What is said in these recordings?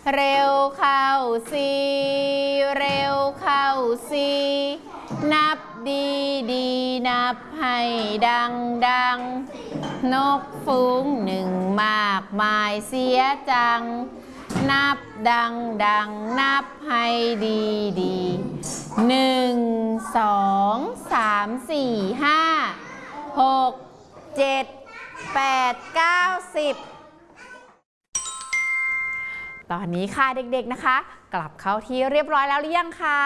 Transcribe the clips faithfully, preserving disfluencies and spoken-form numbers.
เร็วเข้าสิเร็วเข้าสินับดีดีนับให้ดังดังนกฝูงหนึ่งมากมายเสียจังนับดังดังนับให้ดีดีหนึ่งสองสามสี่ห้าหกเจ็ดแปดเก้าสิบตอนนี้ค่ะเด็กๆนะคะกลับเข้าที่เรียบร้อยแล้วหรือยังคะ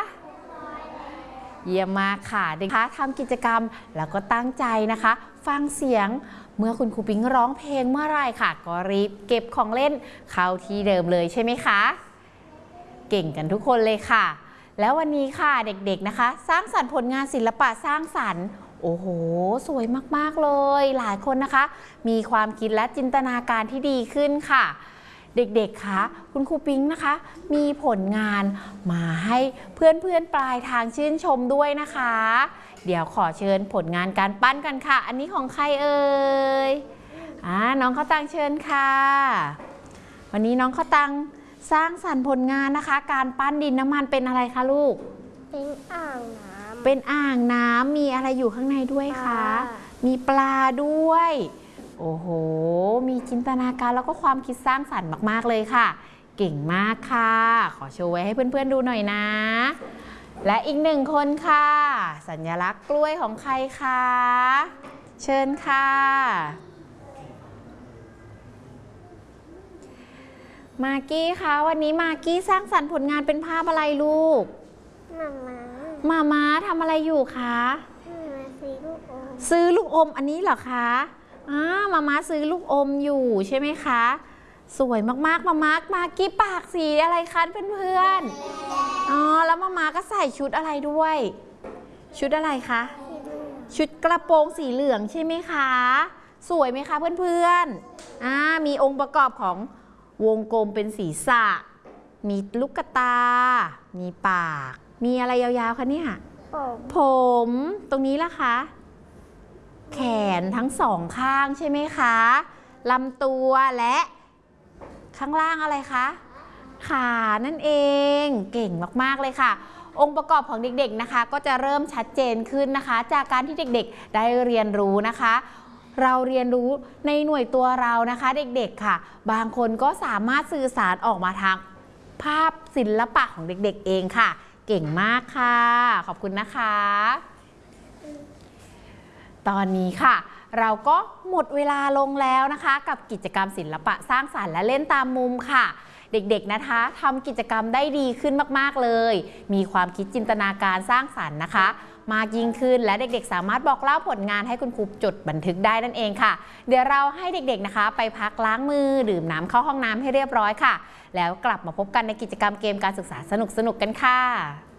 เยี่ยมมากค่ะเด็กๆคะทำกิจกรรมแล้วก็ตั้งใจนะคะฟังเสียงเมื่อคุณครูปิ๊งร้องเพลงเมื่อไรค่ะก็รีบเก็บของเล่นเข้าที่เดิมเลยใช่ไหมคะเก่งกันทุกคนเลยค่ะแล้ววันนี้ค่ะเด็กๆนะคะสร้างสรรค์ผลงานศิลปะสร้างสรรค์โอ้โหสวยมากๆเลยหลายคนนะคะมีความคิดและจินตนาการที่ดีขึ้นค่ะเด็กๆคะคุณครูปิ๊งนะคะมีผลงานมาให้เพื่อนๆปลายทางชื่นชมด้วยนะคะเดี๋ยวขอเชิญผลงานการปั้นกันค่ะอันนี้ของใครเอ่ยอ่าน้องข้าวตังเชิญค่ะวันนี้น้องข้าวตังสร้างสรรค์ผลงานนะคะการปั้นดินน้ำมันเป็นอะไรคะลูกเป็นอ่างน้ำเป็นอ่างน้ำมีอะไรอยู่ข้างในด้วยคะมีปลาด้วยโอ้โหมีจินตนาการแล้วก็ความคิดสร้างสรรค์มากๆเลยค่ะเก่งมากค่ะขอโชว์ไว้ให้เพื่อนๆดูหน่อยนะและอีกหนึ่งคนค่ะสัญลักษณ์กล้วยของใครคะเชิญค่ะมากกี้คะวันนี้มากกี้สร้างสรรค์ผลงานเป็นภาพอะไรลูกมาม่ามาม่าทำอะไรอยู่คะซื้อลูกอมซื้อลูกอมอันนี้เหรอคะอ่ามาม่าซื้อลูกอมอยู่ใช่ไหมคะสวยมากๆมาม่ามากกี้ปากสีอะไรคะเพื่อนๆอ๋อแล้วมาม่าก็ใส่ชุดอะไรด้วยชุดอะไรคะชุดกระโปรงสีเหลืองใช่ไหมคะสวยไหมคะเพื่อนๆอ่ามีองค์ประกอบของวงกลมเป็นศีรษะมีลูกตามีปากมีอะไรยาวๆคะเนี่ยผมตรงนี้ล่ะคะแขนทั้งสองข้างใช่ไหมคะลำตัวและข้างล่างอะไรคะขานั่นเองเก่งมากๆเลยค่ะองค์ประกอบของเด็กๆนะคะก็จะเริ่มชัดเจนขึ้นนะคะจากการที่เด็กๆได้เรียนรู้นะคะเราเรียนรู้ในหน่วยตัวเรานะคะเด็กๆค่ะบางคนก็สามารถสื่อสารออกมาทางภาพศิลปะของเด็กๆเองค่ะเก่งมากค่ะขอบคุณนะคะตอนนี้ค่ะเราก็หมดเวลาลงแล้วนะคะกับกิจกรรมศิลปะสร้างสรรค์และเล่นตามมุมค่ะเด็กๆนะคะทำกิจกรรมได้ดีขึ้นมากๆเลยมีความคิดจินตนาการสร้างสรรค์นะคะมากยิ่งขึ้นและเด็กๆสามารถบอกเล่าผลงานให้คุณครูจดบันทึกได้นั่นเองค่ะเดี๋ยวเราให้เด็กๆนะคะไปพักล้างมือดื่มน้ำเข้าห้องน้ำให้เรียบร้อยค่ะแล้วกลับมาพบกันในกิจกรรมเกมการศึกษาสนุกๆกันค่ะ